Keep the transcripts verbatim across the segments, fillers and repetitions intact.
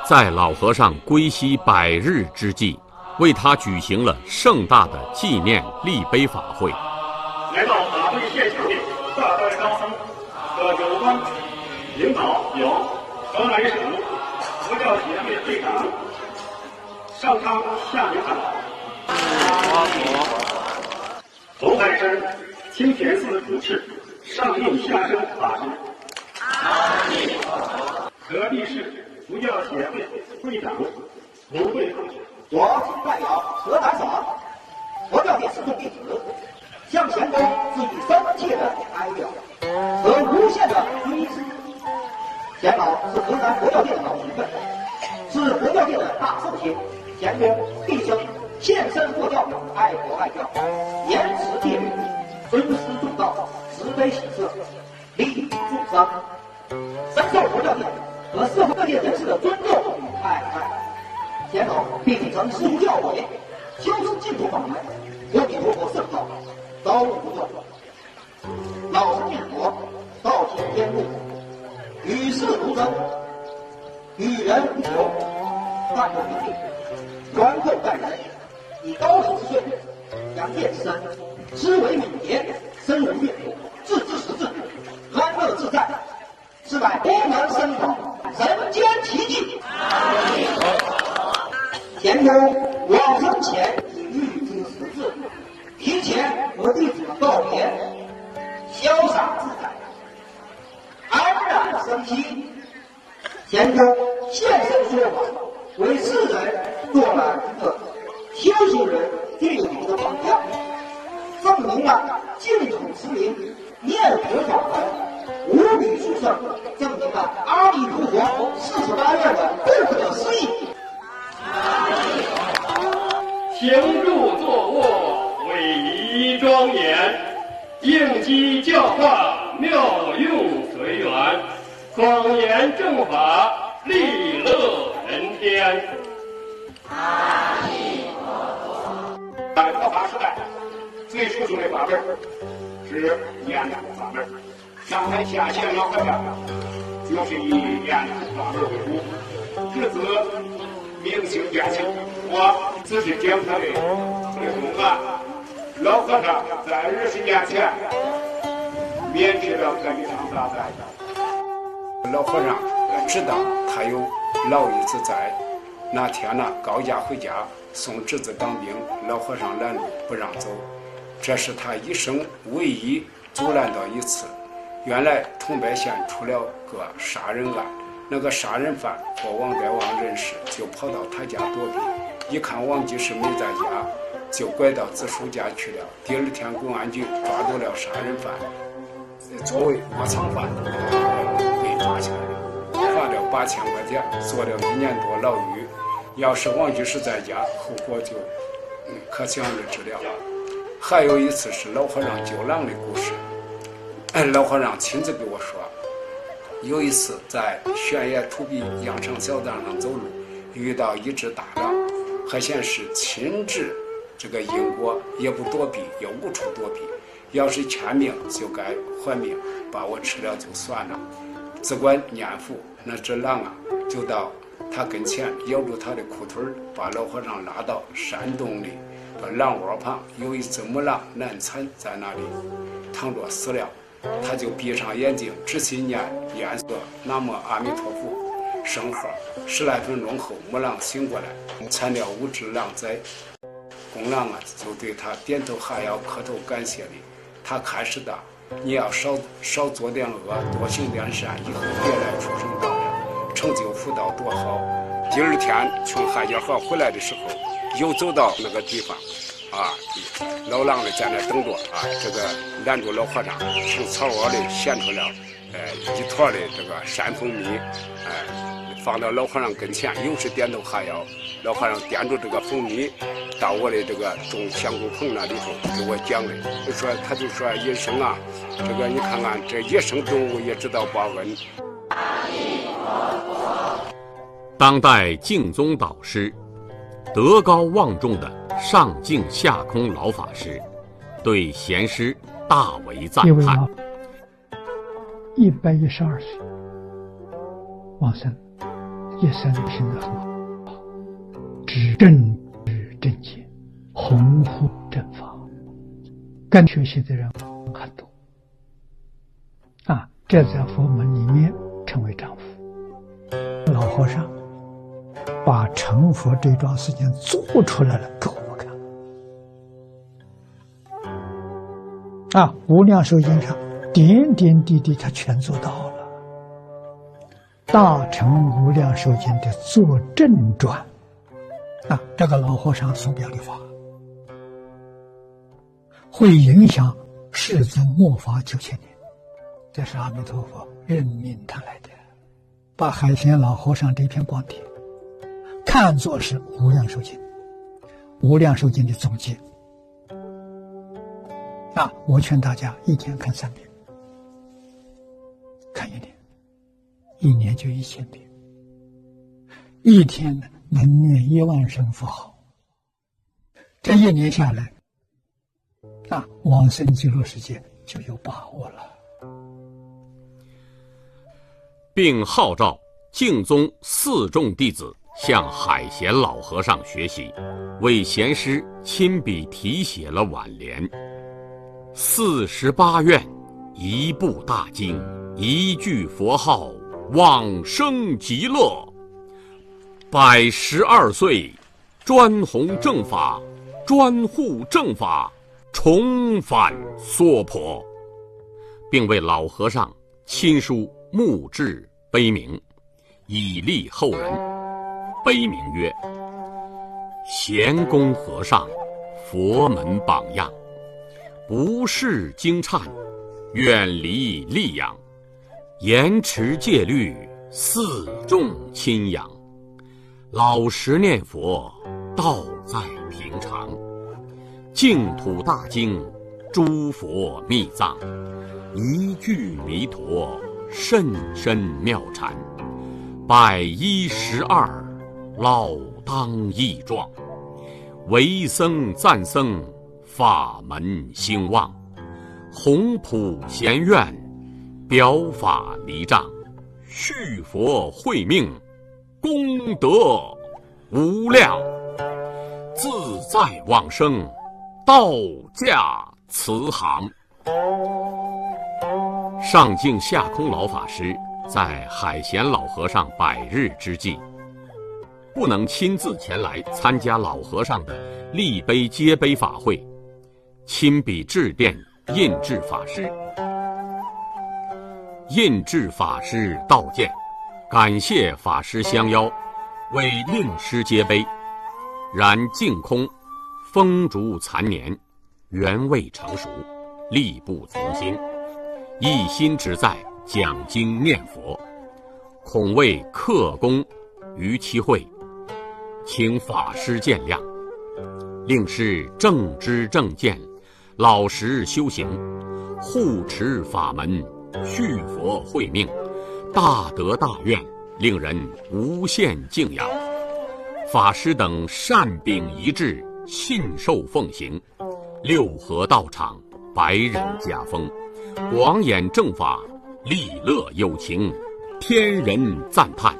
在老和尚归西百日之际，为他举行了盛大的纪念立碑法会。 来到法会现场的大代高僧和有关领导有河南省佛教协会会长上苍下明堂、佛海山清田寺主持上应下生法师，河北市佛教协会会长刘慧同学。 我代表河南省佛教界四众弟子，向贤公致以深切的哀悼和无限的追思。贤老是河南佛教界的老前辈，是佛教界的大圣贤。贤公毕生献身佛教，爱国爱教，严持戒律，尊师重道，慈悲喜舍，利益众生，深受佛教界和社会各界人士的尊重与爱戴。贤老秉承师父教诲，修持净土法门，阿弥陀佛圣道，刀不断，老实念佛，道行天路，与世无争，与人无求，淡泊名利，宽厚待人，以高明之罪，扬见之身，思维敏捷，深入阅读，置之实质，安乐自在，是乃功能深广，人间奇迹。贤公往生前已预知时至，提前和弟子们告别，潇洒自在，安然生息。贤公现身说法，为世人做了一个修行人最好的榜样，证明了净土持名、念佛法门无比殊胜，证明了阿弥陀佛四十八愿的不可思议。 行住坐卧，威仪庄严，应机教化，妙用随缘，广言正法，利乐人天。阿弥陀佛。在佛法时代，最殊胜的法门是念佛法门。上台下线老和尚就是以念佛法门为主，至此明星变形。我只是讲他的内容啊。老和尚在二十年前免去了这一场大灾。 老和尚知道他有老一子在，那天呢，高家回家送侄子当兵，老和尚拦路不让走，这是他一生唯一阻拦到一次。原来桐柏县出了个杀人案，那个杀人犯和王该王认识，就跑到他家躲避，一看王居士没在家，就拐到子叔家去了。第二天公安局抓住了杀人犯，作为窝藏犯被抓起来了，罚了八千块钱，坐了一年多牢狱。要是王居士在家，后果就、嗯、可想而知了。还有一次是老和尚救狼的故事，老和尚亲自给我说，有一次在悬崖土壁羊肠小道上走路，遇到一只大狼，还显示亲至这个因果，也不躲避，也无处躲避，要是欠命就该还命，把我吃了就算了。只管念佛，那只狼啊就到他跟前咬住他的裤腿，把老和尚拉到山洞里，把狼窝旁有一只母狼难产在那里躺着死了，他就闭上眼睛直心念念说南无阿弥陀佛，生喝十来分钟后，母狼醒过来，产了五只狼崽。公狼啊就对他点头哈腰磕头感谢礼。他开始的，你要少少做点恶，多行点善，以后别来畜生道了，成就福道多好。第二天从海家河回来的时候，又走到那个地方啊，老狼呢在那等着啊，这个拦住老和尚，从草窝里衔出了呃一坨的这个山蜂蜜，哎、呃，放到老和尚跟前，又是点头哈腰。老和尚掂住这个蜂蜜，到我的这个种香菇棚那里头给我讲的，就说他就说野生啊，这个你看看这野生动物也知道报恩。 当代净宗导师，德高望重的上净下空老法师，对贤师大为赞叹。 一百一十二岁往生， 一生行得很好，知正知正见，弘护正法，跟学习的人很多啊，这在佛门里面称为丈夫。老和尚把成佛这桩事情做出来了给我们看啊，无量寿经上点点滴滴他全做到了。大乘无量寿经的作证传啊，这个老和尚所表的法会影响世尊末法九千年，这是阿弥陀佛任命他来的，把海贤老和尚这篇光碟看作是无量寿经，无量寿经的总结啊！我劝大家一天看三遍，看一年，一年就一千遍，一天能念一万声佛号，这一年下来啊，往生极乐世界就有把握了。 并号召净宗四众弟子向海贤老和尚学习，为贤师亲笔题写了挽联：四十八愿，一部大经，一句佛号，往生极乐。百十二岁，专弘正法，专护正法，重返娑婆，并为老和尚亲书墓志碑铭，以励后人。碑铭曰：贤公和尚，佛门榜样，不识经忏，远离戾养，严持戒律，四众亲仰，老实念佛，道在平常，净土大经，诸佛密藏，一句弥陀，甚深妙禅，百一十二，老当益壮，为僧赞僧，法门兴旺，弘普贤愿，表法离障，续佛慧命，功德无量，自在往生，道驾慈航。上净下空老法师在海贤老和尚百日之际，不能亲自前来参加老和尚的立碑接碑法会，亲笔致电印制法师。印制法师道见，感谢法师相邀，为令师接碑。然净空风烛残年，缘未成熟，力不从心，一心只在讲经念佛，恐为克功于其会，请法师见谅。令师正知正见，老实修行，护持法门，续佛慧命，大德大愿，令人无限敬仰。法师等善秉一致，信受奉行，六合道场，百人家风，广演正法，利乐有情，天人赞叹。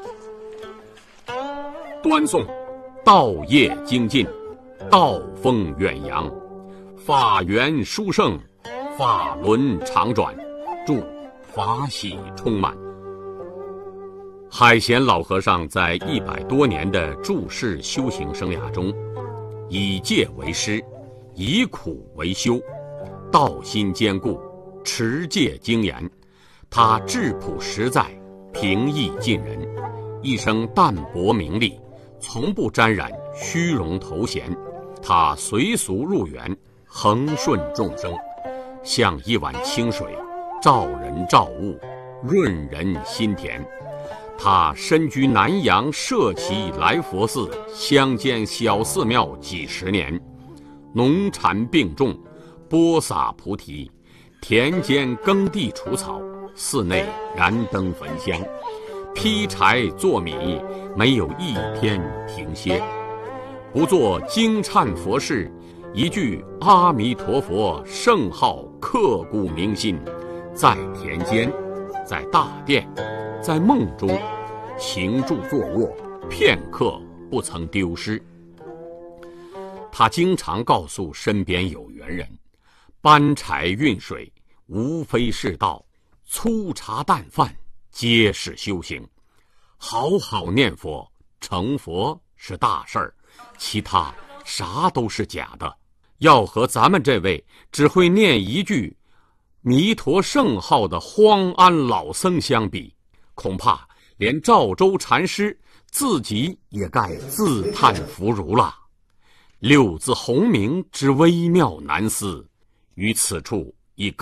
端诵道业精进，道风远扬，法源殊胜，法轮常转，祝法喜充满。海贤老和尚在一百多年的住世修行生涯中，以戒为师，以苦为修，道心坚固，持戒精严。他质朴实在，平易近人，一生淡泊名利，从不沾染虚荣头衔。他随俗入园，恒顺众生，像一碗清水，照人照物，润人心田。他身居南阳社稷来佛寺乡间小寺庙几十年，农禅并种，播撒菩提，田间耕地除草，寺内燃灯焚香，劈柴做米，没有一天停歇。不做经忏佛事，一句阿弥陀佛圣号刻骨铭心，在田间，在大殿，在梦中， 行住坐卧，片刻不曾丢失。他经常告诉身边有缘人，搬柴运水无非是道，粗茶淡饭皆是修行。好好念佛，成佛是大事儿，其他啥都是假的。要和咱们这位只会念一句弥陀圣号的荒安老僧相比，恐怕连赵州禅师自己也该自叹弗如了。六字洪名之微妙难思，于此处